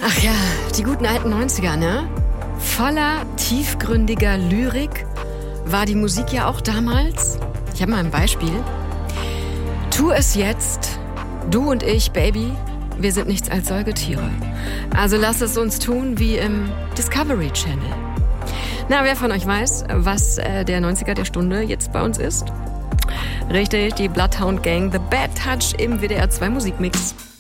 Ach ja, die guten alten 90er, ne? Voller tiefgründiger Lyrik war die Musik ja auch damals. Ich habe mal ein Beispiel. Tu es jetzt, du und ich, Baby, wir sind nichts als Säugetiere. Also lass es uns tun wie im Discovery Channel. Na, wer von euch weiß, was der 90er der Stunde jetzt bei uns ist? Richtig, die Bloodhound Gang, The Bad Touch im WDR 2 Musikmix.